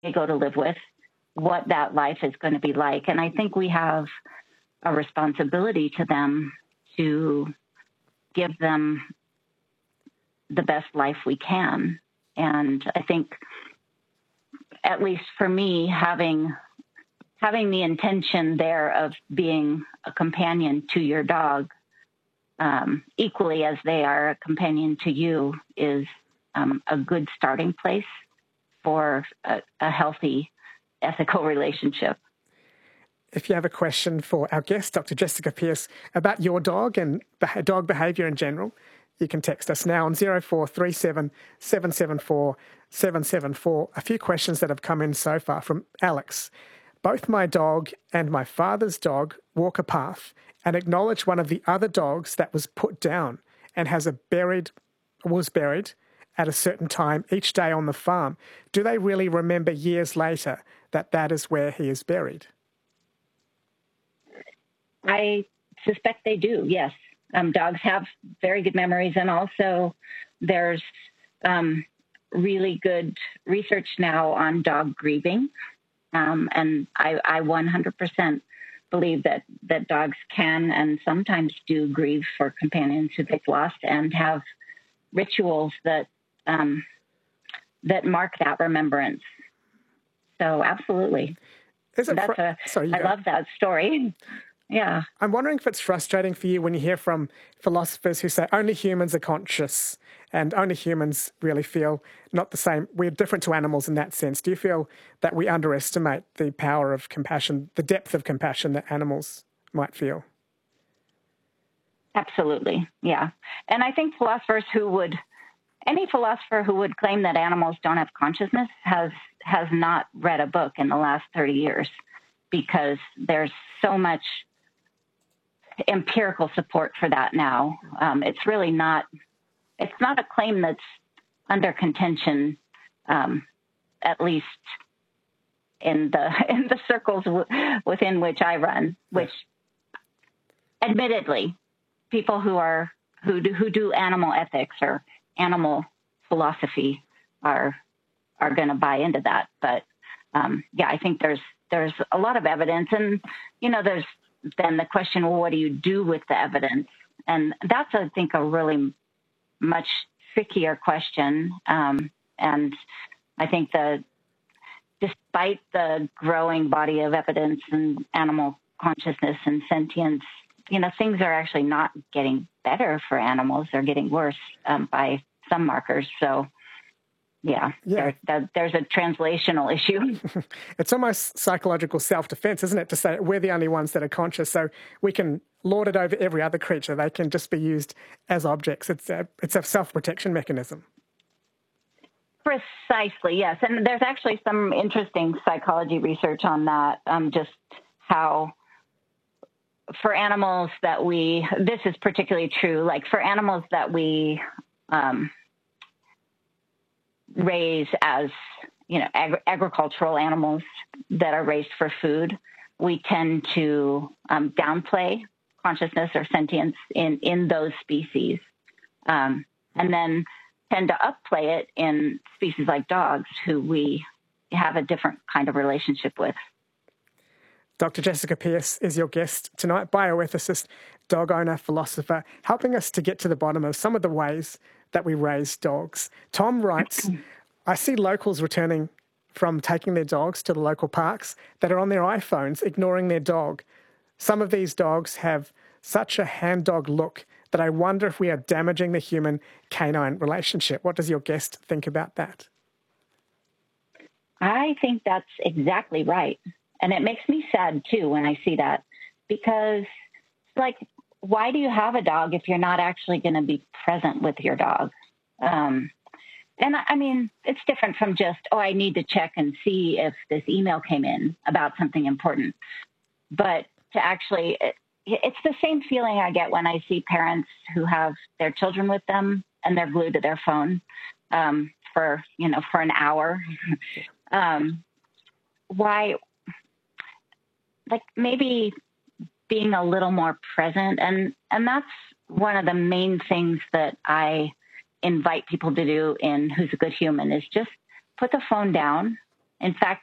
they go to live with, what that life is going to be like. And I think we have a responsibility to them to give them the best life we can. And I think, at least for me, having the intention there of being a companion to your dog, equally as they are a companion to you, is a good starting place for a healthy, ethical relationship. If you have a question for our guest, Dr. Jessica Pearce, about your dog and dog behaviour in general, you can text us now on 0437 774 774. A few questions that have come in so far from Alex. Both my dog and my father's dog walk a path and acknowledge one of the other dogs that was put down and was buried at a certain time each day on the farm. Do they really remember years later that is where he is buried? I suspect they do, yes. Dogs have very good memories, and also there's really good research now on dog grieving. And I 100% believe that dogs can and sometimes do grieve for companions who they've lost, and have rituals that mark that remembrance. So absolutely. I love that story. Yeah. I'm wondering if it's frustrating for you when you hear from philosophers who say only humans are conscious and only humans really feel not the same. We're different to animals in that sense. Do you feel that we underestimate the power of compassion, the depth of compassion that animals might feel? Absolutely, yeah. And I think any philosopher who would claim that animals don't have consciousness has not read a book in the last 30 years, because there's so much empirical support for that now. It's really not a claim that's under contention, at least in the circles within which I run, which admittedly people who do animal ethics or animal philosophy are going to buy into that. But I think there's a lot of evidence, and there's then the question, well, what do you do with the evidence? And that's, I think, a really much trickier question. And I think despite the growing body of evidence in animal consciousness and sentience, things are actually not getting better for animals. They're getting worse by some markers. So, yeah. There's a translational issue. It's almost psychological self-defense, isn't it, to say we're the only ones that are conscious, so we can lord it over every other creature. They can just be used as objects. It's a self-protection mechanism. Precisely, yes. And there's actually some interesting psychology research on that, just how for animals this is particularly true, like for animals that we raise as, agricultural animals that are raised for food, we tend to downplay consciousness or sentience in those species, and then tend to upplay it in species like dogs, who we have a different kind of relationship with. Dr. Jessica Pearce is your guest tonight, bioethicist, dog owner, philosopher, helping us to get to the bottom of some of the ways that we raise dogs. Tom writes, I see locals returning from taking their dogs to the local parks that are on their iPhones, ignoring their dog. Some of these dogs have such a hand dog look that I wonder if we are damaging the human-canine relationship. What does your guest think about that? I think that's exactly right. And it makes me sad, too, when I see that, because, why do you have a dog if you're not actually going to be present with your dog? And I mean, it's different from just, I need to check and see if this email came in about something important. But to actually, it's the same feeling I get when I see parents who have their children with them and they're glued to their phone for an hour. Why? Maybe being a little more present. And that's one of the main things that I invite people to do in Who's a Good Human, is just put the phone down In fact,